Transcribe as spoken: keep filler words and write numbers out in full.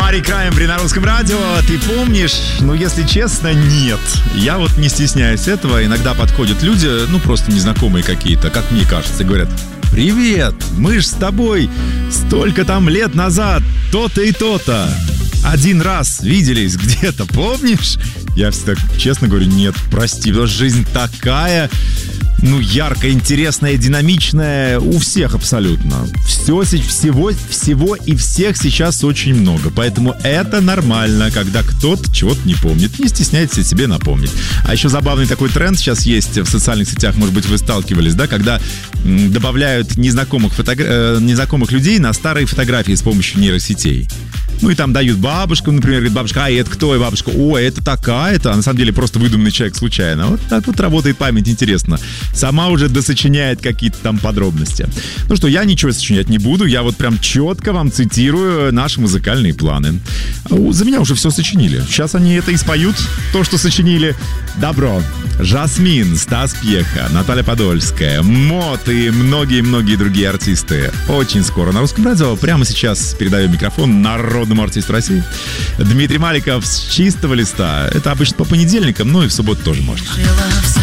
Мари Краймбри на Русском радио. Ты помнишь? Ну, если честно, нет. Я вот не стесняюсь этого. Иногда подходят люди, ну, просто незнакомые какие-то, как мне кажется, и говорят: привет, мы ж с тобой столько там лет назад то-то и то-то один раз виделись где-то, помнишь? Я всегда честно говорю: нет, прости, потому что жизнь такая, ну, яркая, интересная, динамичная у всех абсолютно. Все, всего, всего и всех сейчас очень много. Поэтому это нормально, когда кто-то чего-то не помнит. Не стесняйтесь о себе напомнить. А еще забавный такой тренд сейчас есть в социальных сетях, может быть, вы сталкивались, да, когда м, добавляют незнакомых, фотогра... э, незнакомых людей на старые фотографии с помощью нейросетей. Ну и там дают бабушкам, например, говорит бабушка: а это кто? И бабушка: о, это такая-то. А на самом деле просто выдуманный человек случайно. Вот так вот работает память, интересно. Сама уже досочиняет какие-то там подробности. Ну что, я ничего сочинять не буду. Я вот прям четко вам цитирую наши музыкальные планы. За меня уже все сочинили. Сейчас они это и споют, то, что сочинили. Добро. Жасмин, Стас Пьеха, Наталья Подольская, Мот и многие-многие другие артисты. Очень скоро на Русском радио. Прямо сейчас передаю микрофон народному артисту России. Дмитрий Маликов с чистого листа. Это обычно по понедельникам, ну и в субботу тоже можно.